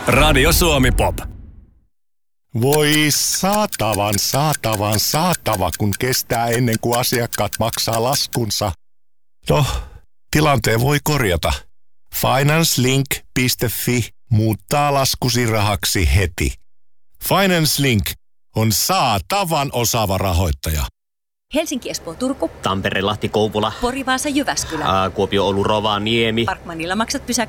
Radio Suomi Pop. Voi saatava, kun kestää ennen kuin asiakkaat maksaa laskunsa. No, tilanteen voi korjata. FinanceLink.fi muuttaa laskusi rahaksi heti. FinanceLink on saatavan osaava rahoittaja. Helsinki, Espoo, Turku. Tampere, Lahti, Kouvola. Pori, Vaasa, Jyväskylä. Kuopio, Oulu, Rovaniemi. Parkmanilla maksat pysäköinnin